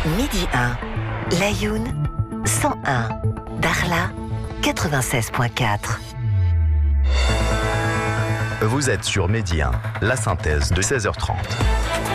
Midi 1, Layoun 101, Darla 96.4. Vous êtes sur Midi 1, la synthèse de 16h30.